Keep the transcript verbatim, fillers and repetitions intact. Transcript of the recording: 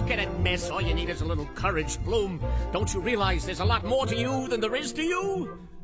look at it, miss. All you need is a little courage, Bloom. Don't you realize there's a lot more to you than there is to you?